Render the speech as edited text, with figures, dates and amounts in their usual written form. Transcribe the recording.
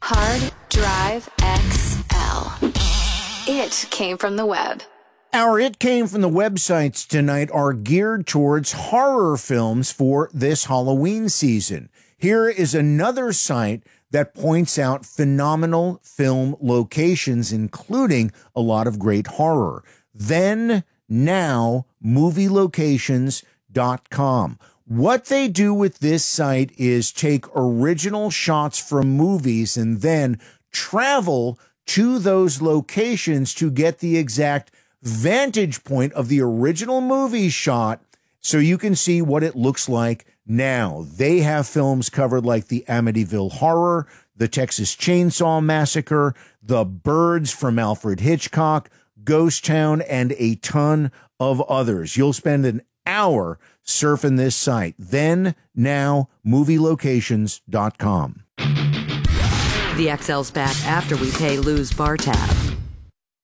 Hard Drive XL. It came from the web. Our It Came from the websites tonight are geared towards horror films for this Halloween season. Here is another site that points out phenomenal film locations, including a lot of great horror. Then, now, movielocations.com. What they do with this site is take original shots from movies and then travel to those locations to get the exact vantage point of the original movie shot so you can see what it looks like now. They have films covered like the Amityville Horror, the Texas Chainsaw Massacre, The Birds from Alfred Hitchcock, Ghost Town, and a ton of others. You'll spend an hour surfing this site. Then, now, movielocations.com. The XL's back after we pay Lou's bar tab.